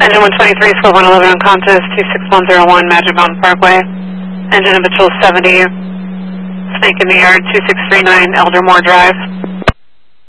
Engine 123, Slow 111 on Qantas, 26101 Magic Mountain Parkway. Engine habitual 70, snake in the yard, 2639 Eldermore Drive.